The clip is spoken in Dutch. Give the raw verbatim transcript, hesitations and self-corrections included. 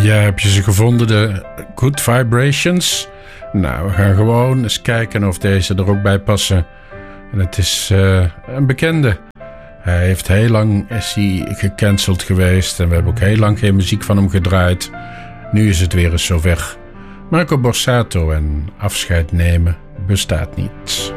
Ja, heb je ze gevonden, de Good Vibrations? Nou, we gaan gewoon eens kijken of deze er ook bij passen. En het is uh, een bekende. Hij heeft heel lang is hij gecanceld geweest en we hebben ook heel lang geen muziek van hem gedraaid. Nu is het weer eens zover. Marco Borsato en afscheid nemen bestaat niet.